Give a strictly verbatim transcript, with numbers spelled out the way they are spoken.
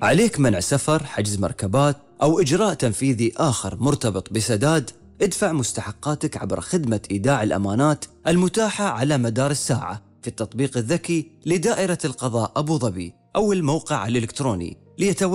عليك منع سفر، حجز مركبات أو إجراء تنفيذي آخر مرتبط بسداد، ادفع مستحقاتك عبر خدمة إيداع الأمانات المتاحة على مدار الساعة في التطبيق الذكي لدائرة القضاء أبو ظبي أو الموقع الإلكتروني ليتولى